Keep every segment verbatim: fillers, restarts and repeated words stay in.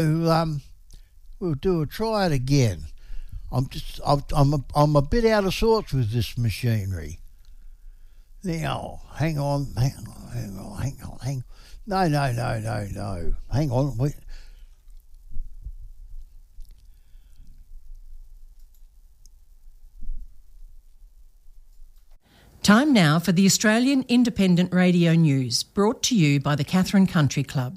Um, we'll do a try it again. I'm just, I'm, I'm, a, I'm a bit out of sorts with this machinery. Now, hang on, hang on, hang on, hang on, hang on. No, no, no, no, no. Hang on, wait. Time now for the Australian Independent Radio News, brought to you by the Katherine Country Club.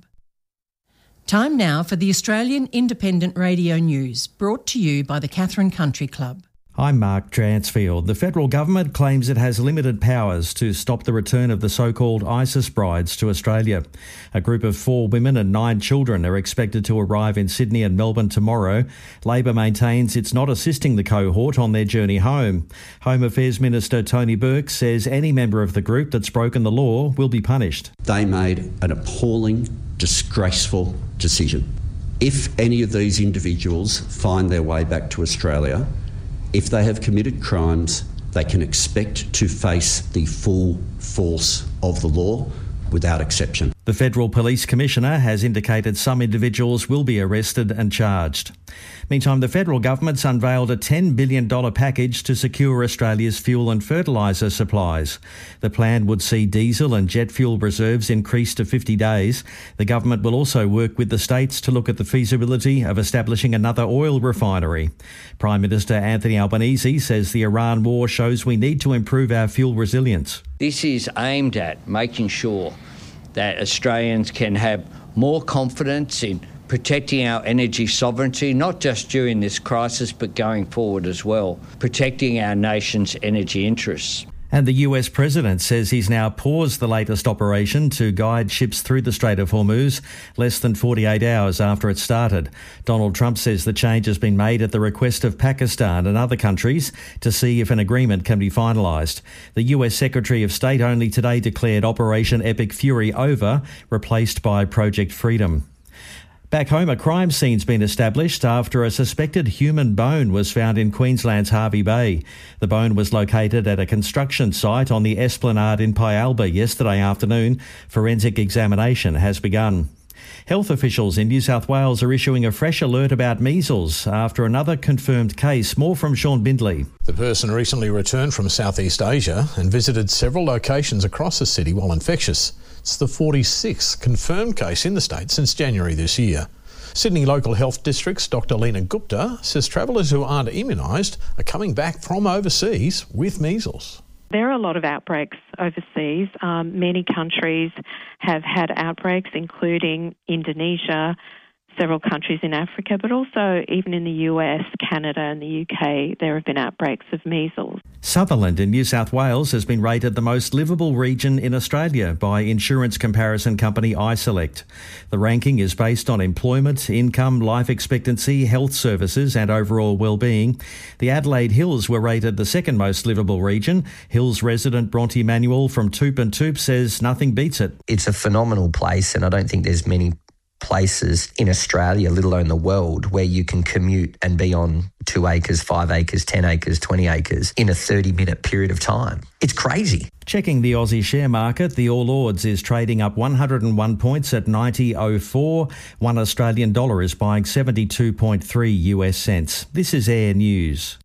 Time now for the Australian Independent Radio News, brought to you by the Katherine Country Club. I'm Mark Transfield. The federal government claims it has limited powers to stop the return of the so-called ISIS brides to Australia. A group of four women and nine children are expected to arrive in Sydney and Melbourne tomorrow. Labor maintains it's not assisting the cohort on their journey home. Home Affairs Minister Tony Burke says any member of the group that's broken the law will be punished. They made an appalling, disgraceful decision. If any of these individuals find their way back to Australia, if they have committed crimes, they can expect to face the full force of the law without exception. The Federal Police Commissioner has indicated some individuals will be arrested and charged. Meantime, the federal government's unveiled a ten billion dollars package to secure Australia's fuel and fertiliser supplies. The plan would see diesel and jet fuel reserves increased to fifty days. The government will also work with the states to look at the feasibility of establishing another oil refinery. Prime Minister Anthony Albanese says the Iran war shows we need to improve our fuel resilience. This is aimed at making sure that Australians can have more confidence in protecting our energy sovereignty, not just during this crisis, but going forward as well, protecting our nation's energy interests. And the U S president says he's now paused the latest operation to guide ships through the Strait of Hormuz less than forty-eight hours after it started. Donald Trump says the change has been made at the request of Pakistan and other countries to see if an agreement can be finalised. The U S Secretary of State only today declared Operation Epic Fury over, replaced by Project Freedom. Back home, a crime scene's been established after a suspected human bone was found in Queensland's Hervey Bay. The bone was located at a construction site on the Esplanade in Pyalba yesterday afternoon. Forensic examination has begun. Health officials in New South Wales are issuing a fresh alert about measles after another confirmed case. More from Sean Bindley. The person recently returned from Southeast Asia and visited several locations across the city while infectious. It's the forty-sixth confirmed case in the state since January this year. Sydney Local Health District's Doctor Lena Gupta says travellers who aren't immunised are coming back from overseas with measles. There are a lot of outbreaks overseas. Um, many countries have had outbreaks, including Indonesia, several countries in Africa, but also even in the U S, Canada and the U K, there have been outbreaks of measles. Sutherland in New South Wales has been rated the most livable region in Australia by insurance comparison company iSelect. The ranking is based on employment, income, life expectancy, health services and overall well-being. The Adelaide Hills were rated the second most livable region. Hills resident Bronte Manuel from Toop and Toop says nothing beats it. It's a phenomenal place and I don't think there's many places in Australia, let alone the world, where you can commute and be on two acres, five acres, ten acres, twenty acres in a thirty minute period of time. It's crazy. Checking the Aussie share market, the All Ords is trading up one hundred one points at ninety oh four. One Australian dollar is buying seventy-two point three U S cents. This is Air News.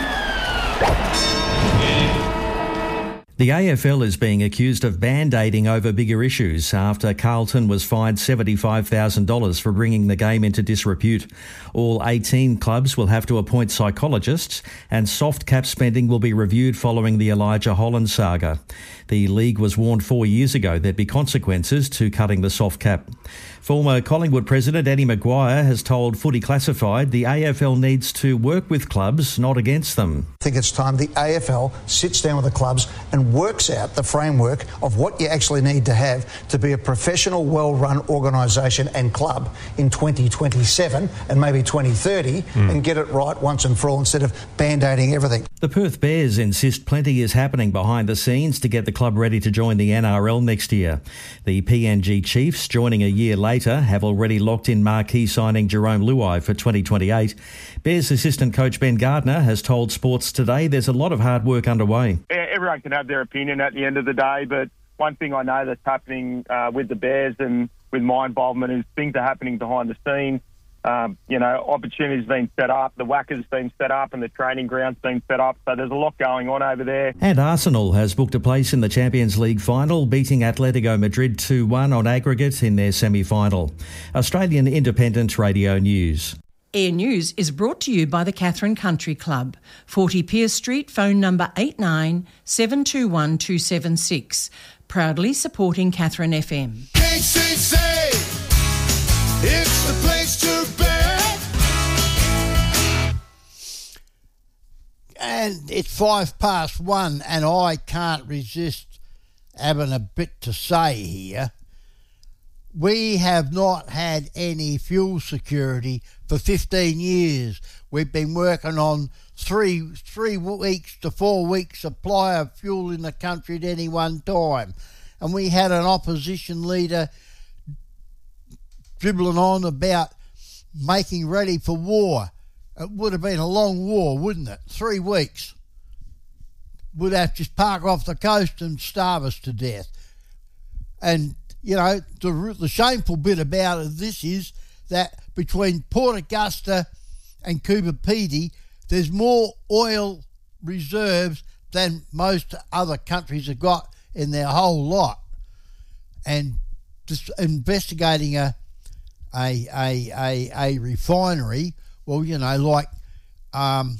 The A F L is being accused of band-aiding over bigger issues after Carlton was fined seventy-five thousand dollars for bringing the game into disrepute. All eighteen clubs will have to appoint psychologists and soft cap spending will be reviewed following the Elijah Holland saga. The league was warned four years ago there'd be consequences to cutting the soft cap. Former Collingwood president Eddie Maguire has told Footy Classified the A F L needs to work with clubs, not against them. I think it's time the A F L sits down with the clubs and works out the framework of what you actually need to have to be a professional, well-run organisation and club in twenty twenty-seven and maybe twenty thirty mm. and get it right once and for all instead of band-aiding everything. The Perth Bears insist plenty is happening behind the scenes to get the club ready to join the N R L next year. The P N G Chiefs, joining a year later, have already locked in marquee signing Jerome Luai for twenty twenty-eight. Bears assistant coach Ben Gardner has told Sports Today there's a lot of hard work underway. Everyone can have their opinion at the end of the day, but one thing I know that's happening uh, with the Bears and with my involvement is things are happening behind the scenes. Um, you know, opportunities been set up, the Wacker's been set up and the training ground's been set up. So there's a lot going on over there. And Arsenal has booked a place in the Champions League final, beating Atletico Madrid two one on aggregate in their semi-final. Australian Independent Radio News. Air News is brought to you by the Catherine Country Club, forty Pierce Street, phone number eight nine seven two one two seven six. Proudly supporting Catherine F M. K C C, it's the place to be. And it's five past one, and I can't resist having a bit to say here. We have not had any fuel security for fifteen years. We've been working on three three weeks to four weeks supply of fuel in the country at any one time. And we had an opposition leader dribbling on about making ready for war. It would have been a long war, wouldn't it? Three weeks. Would have to just park off the coast and starve us to death. And, you know, the, the shameful bit about it, this is that between Port Augusta and Coober Pedy, there's more oil reserves than most other countries have got in their whole lot. And just investigating a a a a, a refinery, well, you know, like um,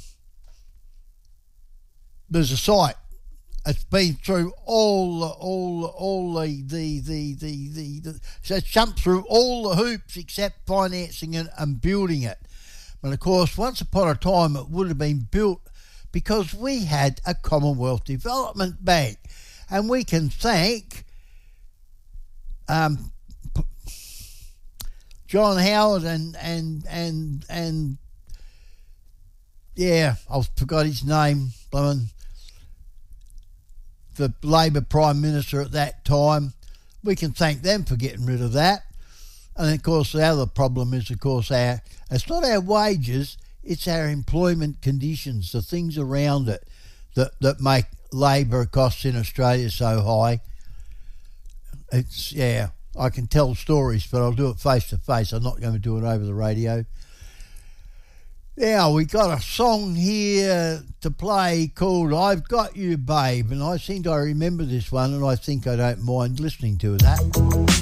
there's a site. It's been through all all all the the the the, the, the so it's jumped through all the hoops except financing it and building it. But of course, once upon a time, it would have been built because we had a Commonwealth Development Bank, and we can thank um, John Howard and and and and yeah, I forgot his name, Blumen. The Labor Prime Minister at that time. We can thank them for getting rid of that. And of course, the other problem is, of course, our it's not our wages, it's our employment conditions, the things around it that, that make labour costs in Australia so high. It's, yeah, I can tell stories, but I'll do it face to face. I'm not going to do it over the radio. Now, we got a song here to play called I've Got You, Babe, and I think I remember this one, and I think I don't mind listening to that.